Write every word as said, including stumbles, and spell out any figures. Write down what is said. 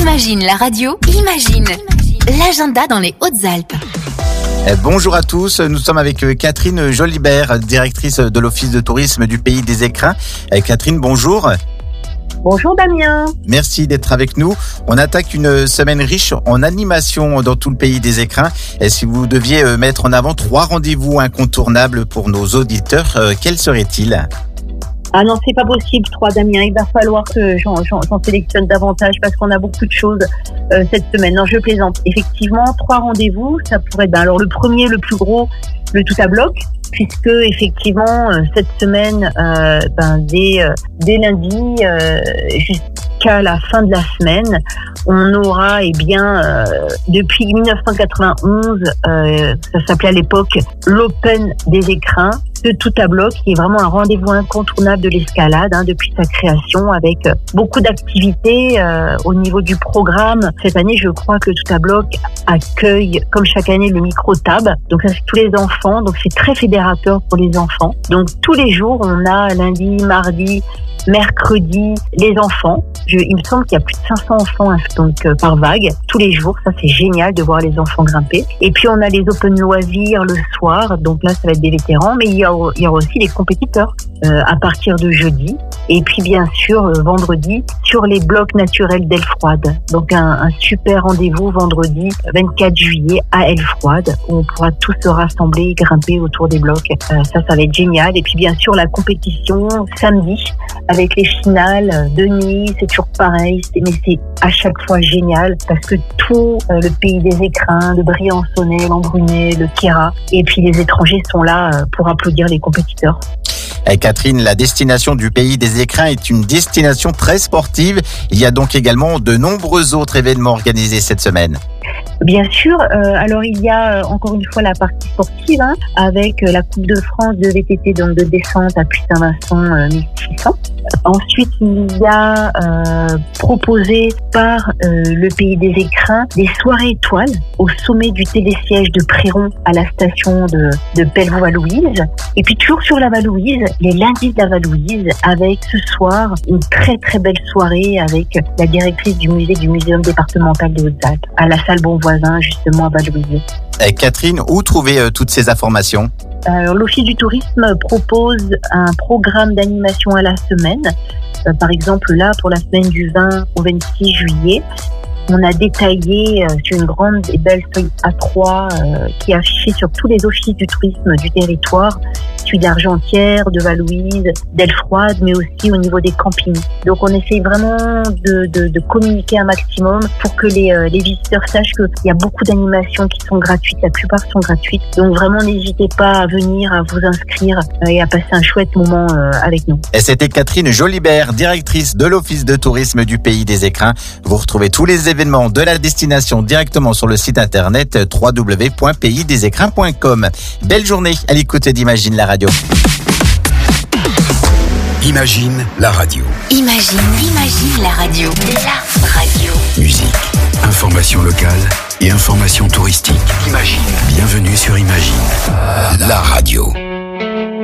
Imagine la radio, imagine l'agenda dans les Hautes-Alpes. Bonjour à tous, nous sommes avec Catherine Jolibert, directrice de l'Office de tourisme du Pays des Écrins. Catherine, bonjour. Bonjour Damien. Merci d'être avec nous. On attaque une semaine riche en animation dans tout le Pays des Écrins. Et si vous deviez mettre en avant trois rendez-vous incontournables pour nos auditeurs, quels seraient-ils ? Ah non, c'est pas possible, trois Damien. Il va falloir que j'en, j'en, j'en sélectionne davantage parce qu'on a beaucoup de choses euh, cette semaine. Non, je plaisante. Effectivement, trois rendez-vous. Ça pourrait être, ben, alors le premier, le plus gros, le tout à bloc, puisque effectivement euh, cette semaine, euh, ben dès euh, dès lundi euh, jusqu'à la fin de la semaine, on aura, eh bien, euh, depuis dix-neuf cent quatre-vingt-onze, euh, ça s'appelait à l'époque l'Open des Écrins, de tout à bloc, qui est vraiment un rendez-vous incontournable de l'escalade hein, depuis sa création, avec euh, beaucoup d'activités euh, au niveau du programme. Cette année, je crois que tout à bloc accueille, comme chaque année, le micro-tab. Donc ça, c'est tous les enfants. Donc c'est très fédérateur pour les enfants. Donc tous les jours, on a lundi, mardi, mercredi, les enfants. Je, il me semble qu'il y a plus de cinq cents enfants hein, donc euh, par vague tous les jours. Ça, c'est génial de voir les enfants grimper. Et puis on a les open loisirs le soir. Donc là, ça va être des vétérans, mais il y a il y aura aussi les compétiteurs euh, à partir de jeudi. Et puis bien sûr, euh, vendredi, sur les blocs naturels d'Aile-Froide. Donc un, un super rendez-vous vendredi vingt-quatre juillet à Aile-Froide, où on pourra tous se rassembler et grimper autour des blocs. Euh, ça, ça va être génial. Et puis bien sûr, la compétition samedi, avec les finales de nuit, c'est toujours pareil. C'est, mais c'est à chaque fois génial, parce que tout euh, le Pays des Écrins, le Briançonnais, l'Embrunais, le Queyras, et puis les étrangers sont là euh, pour applaudir les compétiteurs. Et Catherine, la destination du Pays des Écrins est une destination très sportive. Il y a donc également de nombreux autres événements organisés cette semaine. Bien sûr. Euh, alors il y a euh, encore une fois la partie sportive hein, avec euh, la Coupe de France de V T T, donc de descente à Puy-Saint-Vincent euh, mille six cents. Ensuite, il y a euh, proposé par euh, le Pays des Écrins des soirées étoiles au sommet du télésiège de Préron à la station de, de Pelvoux-Valouise. Et puis toujours sur la Valouise, les lundis de la Valouise, avec ce soir une très très belle soirée avec la directrice du musée du Muséum départemental des Hautes-Alpes à la salle Bonvoisin justement à Valouise. Et Catherine, où trouver euh, toutes ces informations ? Euh, L'Office du tourisme propose un programme d'animation à la semaine. Euh, par exemple, là, pour la semaine du vingt au vingt-six juillet, on a détaillé euh, sur une grande et belle feuille A trois euh, qui est affichée sur tous les offices du tourisme du territoire, celui d'Argentière, de Valouise, d'Aile-Froide, mais aussi au niveau des campings. Donc on essaye vraiment de, de, de communiquer un maximum pour que les, euh, les visiteurs sachent qu'il y a beaucoup d'animations qui sont gratuites, la plupart sont gratuites. Donc vraiment n'hésitez pas à venir, à vous inscrire euh, et à passer un chouette moment euh, avec nous. Et c'était Catherine Jolibert, directrice de l'Office de tourisme du Pays des Écrins. Vous retrouvez tous les événements de la destination directement sur le site internet w w w point pays des écrins point com. Belle journée à l'écoute d'Imagine la radio. Imagine la radio. Imagine, imagine la radio. La radio. Musique, information locale et information touristique. Imagine. Bienvenue sur Imagine la radio.